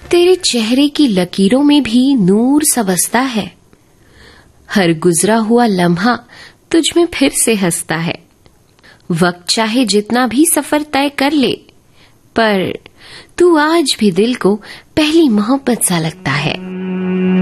तेरे चेहरे की लकीरों में भी नूर सा बसता है। हर गुजरा हुआ लम्हा तुझ में फिर से हंसता है। वक्त चाहे जितना भी सफर तय कर ले, पर तू आज भी दिल को पहली मोहब्बत सा लगता है।